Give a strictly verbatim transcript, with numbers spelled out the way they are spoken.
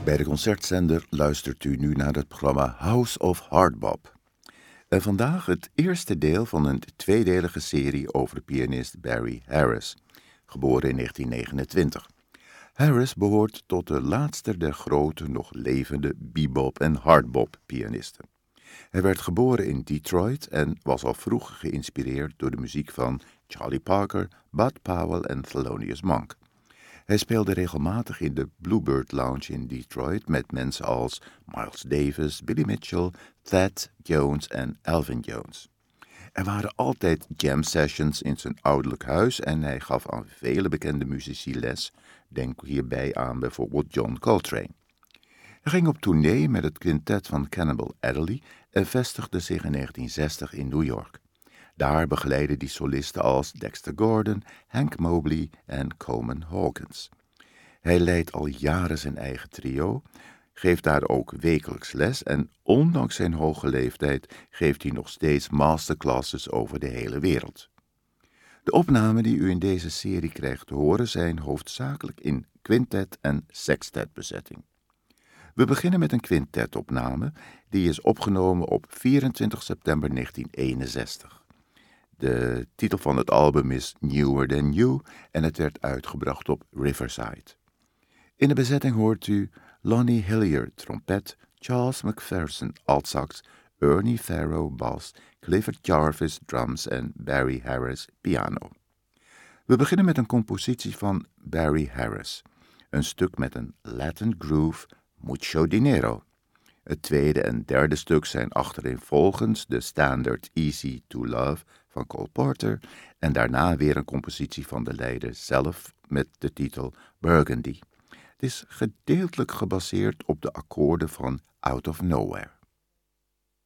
Bij de concertzender luistert u nu naar het programma House of Hardbop. En vandaag het eerste deel van een tweedelige serie over de pianist Barry Harris, geboren in negentien negenentwintig. Harris behoort tot de laatste der grote, nog levende bebop- en hardbop-pianisten. Hij werd geboren in Detroit en was al vroeg geïnspireerd door de muziek van Charlie Parker, Bud Powell en Thelonious Monk. Hij speelde regelmatig in de Bluebird Lounge in Detroit met mensen als Miles Davis, Billy Mitchell, Thad Jones en Elvin Jones. Er waren altijd jam sessions in zijn ouderlijk huis en hij gaf aan vele bekende muzici les. Denk hierbij aan bijvoorbeeld John Coltrane. Hij ging op tournee met het quintet van Cannibal Adderley en vestigde zich in negentien zestig in New York. Daar begeleidde hij solisten als Dexter Gordon, Hank Mobley en Coleman Hawkins. Hij leidt al jaren zijn eigen trio, geeft daar ook wekelijks les en ondanks zijn hoge leeftijd geeft hij nog steeds masterclasses over de hele wereld. De opnamen die u in deze serie krijgt te horen zijn hoofdzakelijk in quintet- en sextetbezetting. We beginnen met een quintetopname die is opgenomen op vierentwintig september negentien eenenzestig. De titel van het album is Newer Than You en het werd uitgebracht op Riverside. In de bezetting hoort u Lonnie Hillier, trompet, Charles McPherson, altsax, Ernie Farrow, bas, Clifford Jarvis, drums en Barry Harris, piano. We beginnen met een compositie van Barry Harris, een stuk met een Latin groove, Mucho Dinero. Het tweede en derde stuk zijn achtereenvolgens de standaard Easy to Love van Cole Porter en daarna weer een compositie van de leider zelf met de titel Burgundy. Het is gedeeltelijk gebaseerd op de akkoorden van Out of Nowhere.